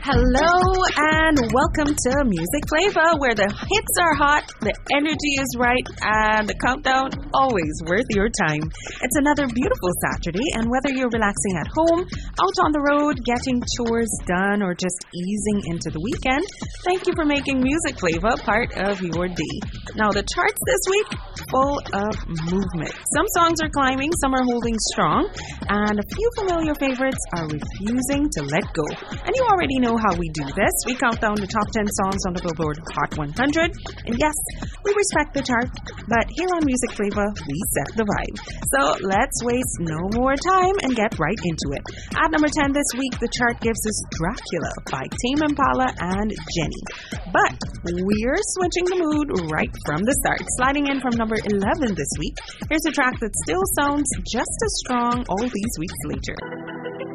Hello and welcome to Music Flavor, where the hits are hot, the energy is right, and the countdown always worth your time. It's another beautiful Saturday, and whether you're relaxing at home, out on the road, getting chores done, or just easing into the weekend, thank you for making Music Flavor part of your day. Now, the charts this week, full of movement. Some songs are climbing, some are holding strong, and a few familiar favorites are refusing to let go. And you already know how we do this. We count down the top 10 songs on the Billboard Hot 100. And yes, we respect the chart, but here on Music Flavor, we set the vibe. So let's waste no more time and get right into it. At number 10 this week, the chart gives us Dracula by Tame Impala and Jenny. But we're switching the mood right from the start. Sliding in from number 11 this week, here's a track that still sounds just as strong all these weeks later.